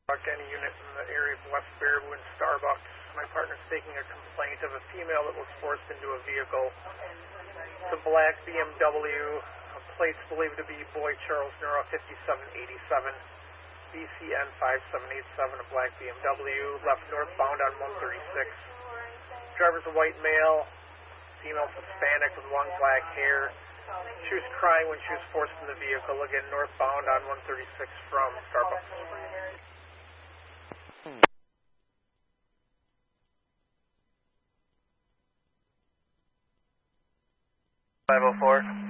Any unit in the area of West Baraboo and Starbucks. My partner's taking a complaint of a female that was forced into a vehicle. It's a black BMW, plates believed to be Boy Charles Nura 5787, BCN 5787, a black BMW, left northbound on 136. Driver's a white male, female Hispanic with long black hair. She was crying when she was forced in the vehicle, again northbound on 136 from Starbucks. 504.